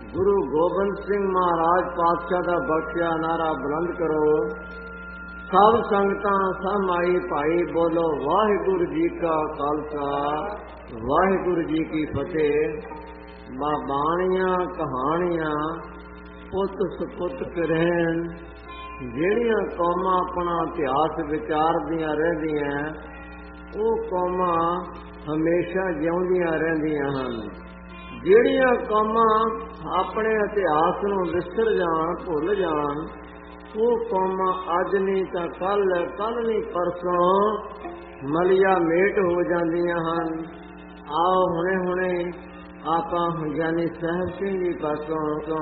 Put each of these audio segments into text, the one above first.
गुरु गोबिंद सिंह महाराज पातशाह का बख्शिया नारा बुलंद करो। सब संगतां समाई भाई बोलो वाहिगुरु जी का खालसा वाहिगुरु जी की फतेह। बाणियां कहानियां पुत सपुत करहन ਜਿਹੜੀਆਂ ਕੌਮਾਂ ਆਪਣਾ ਇਤਿਹਾਸ ਵਿਚਾਰਦੀਆਂ ਰਹਿੰਦੀਆਂ ਉਹ ਕੌਮਾਂ ਹਮੇਸ਼ਾ ਜਿਉਂਦੀਆਂ ਰਹਿੰਦੀਆਂ ਹਨ। ਜਿਹੜੀਆਂ ਕੌਮਾਂ ਆਪਣੇ ਇਤਿਹਾਸ ਨੂੰ ਵਿਸਰ ਜਾਣ ਭੁੱਲ ਜਾਣ ਉਹ ਕੌਮਾਂ ਅੱਜ ਨਹੀਂ ਤਾਂ ਕੱਲ ਨਹੀਂ ਪਰਸੋਂ ਮਲੀਆ ਮੇਟ ਹੋ ਜਾਂਦੀਆਂ ਹਨ। ਆਓ ਹੁਣੇ ਆਪਾਂ ਗਿਆਨੀ ਸਾਹਿਬ ਸਿੰਘ ਜੀ ਪਾਸੋਂ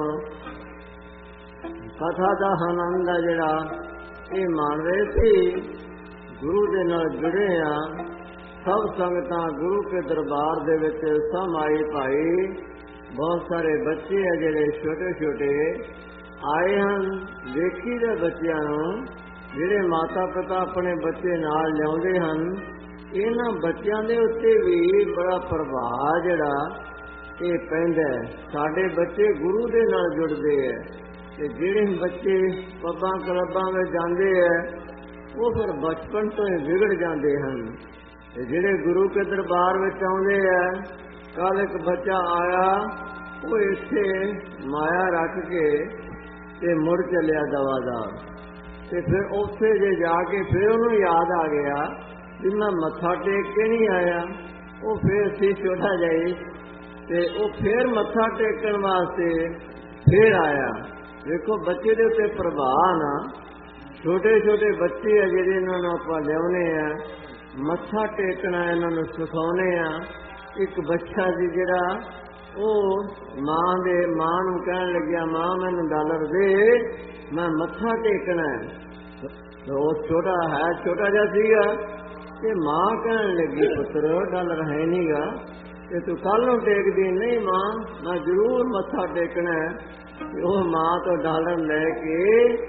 ਕਥਾ ਦਾ ਆਨੰਦ ਆ ਜਿਹੜਾ ਇਹ ਮੰਨ ਰਹੇ ਸੀ। ਗੁਰੂ ਦੇ ਨਾਲ ਜੁੜੇ ਆ ਸਭ ਸੰਗਤਾਂ ਗੁਰੂ ਕੇ ਦਰਬਾਰ ਦੇ ਵਿੱਚ ਸਮਾਈ ਭਾਈ। ਬਹੁਤ ਸਾਰੇ ਬੱਚੇ ਆ ਜਿਹੜੇ ਛੋਟੇ ਛੋਟੇ ਆਏ ਹਨ। ਵੇਖੀ ਦੇ ਬੱਚਿਆਂ ਨੂੰ ਜਿਹੜੇ ਮਾਤਾ ਪਿਤਾ ਆਪਣੇ ਬੱਚੇ ਨਾਲ ਲਿਆਉਂਦੇ ਹਨ ਇਹਨਾਂ ਬੱਚਿਆਂ ਦੇ ਉੱਤੇ ਵੀ ਬੜਾ ਪ੍ਰਭਾਵ ਜਿਹੜਾ ਇਹ ਪੈਂਦਾ। ਸਾਡੇ ਬੱਚੇ ਗੁਰੂ ਦੇ ਨਾਲ ਜੁੜਦੇ ਹੈ ਤੇ ਜਿਹੜੇ ਬੱਚੇ ਪੱਬਾਂ ਕਲੱਬਾਂ ਵਿੱਚ ਜਾਂਦੇ ਹੈ ਉਹ ਫਿਰ ਬਚਪਨ ਤੋਂ ਹੀ ਵਿਗੜ ਜਾਂਦੇ ਹਨ। ਤੇ ਜਿਹੜੇ ਗੁਰੂ ਕੇ ਦਰਬਾਰ ਵਿੱਚ ਆਉਂਦੇ ਹੈ ਕੱਲ ਇੱਕ ਬੱਚਾ ਆਇਆ ਉਹ ਇੱਥੇ ਮਾਇਆ ਰੱਖ ਕੇ ਤੇ ਮੁੜ ਚੱਲਿਆ ਦਵਾ ਦਾ ਤੇ ਫਿਰ ਉੱਥੇ ਜੇ ਜਾ ਕੇ ਫਿਰ ਉਹਨੂੰ ਯਾਦ ਆ ਗਿਆ ਵੀ ਮੈਂ ਮੱਥਾ ਟੇਕ ਕੇ ਨਹੀਂ ਆਇਆ। ਉਹ ਫਿਰ ਸੀ ਛੋਟਾ ਜਾਈ ਤੇ ਉਹ ਫਿਰ ਮੱਥਾ ਟੇਕਣ ਵਾਸਤੇ ਫਿਰ ਆਇਆ। ਵੇਖੋ ਬੱਚੇ ਦੇ ਉੱਤੇ ਪ੍ਰਭਾਵ ਨਾ ਛੋਟੇ ਛੋਟੇ ਬੱਚੇ ਆ ਜਿਹੜੇ ਇਹਨਾਂ ਨੂੰ ਆਪਾਂ ਲਿਆਉਣੇ ਆ ਮੱਥਾ ਟੇਕਣਾ ਇਹਨਾਂ ਨੂੰ ਸਿਖਾਉਣੇ ਆ। ਇੱਕ ਬੱਚਾ ਸੀ ਜਿਹੜਾ ਉਹ ਮਾਂ ਨੂੰ ਕਹਿਣ ਲੱਗਿਆ ਮਾਂ ਮੈਨੂੰ ਡਾਲਰ ਦੇ ਮੈਂ ਮੱਥਾ ਟੇਕਣਾ। ਉਹ ਛੋਟਾ ਜਿਹਾ ਸੀਗਾ ਤੇ ਮਾਂ ਕਹਿਣ ਲੱਗੀ ਪੁੱਤਰ ਡਾਲਰ ਹੈ ਨਹੀਂਗਾ ਤੇ ਤੂੰ ਕੱਲ ਨੂੰ ਟੇਕਦੀ ਨਹੀਂ ਮਾਂ ਮੈਂ ਜ਼ਰੂਰ ਮੱਥਾ ਟੇਕਣਾ। ਉਹ ਮਾਂ ਤੋਂ ਡਾਲਰ ਲੈ ਕੇ